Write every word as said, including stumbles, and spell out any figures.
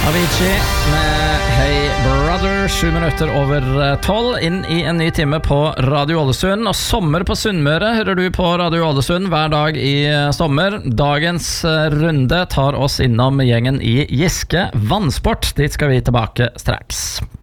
Avicii med Hey Brother, sju minutter over tolv, inn i en ny time på Radio Ålesund. Og sommer på Sunnmøre hører du på Radio Ålesund hver dag i sommer. Dagens runde tar oss innom gjengen i Giske Vannsport. Dit skal vi tilbake straks.